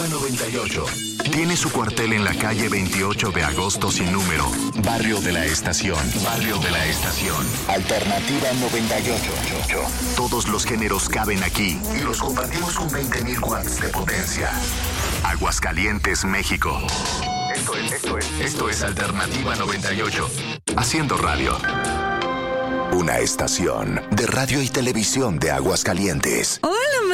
Alternativa 98. Tiene su cuartel en la calle 28 de agosto sin número. Barrio de la Estación. Barrio de la Estación. Alternativa 98. Todos los géneros caben aquí y los compartimos con 20.000 watts de potencia. Aguascalientes, México. Esto es Alternativa 98. Haciendo radio. Una estación de radio y televisión de Aguascalientes. Hola,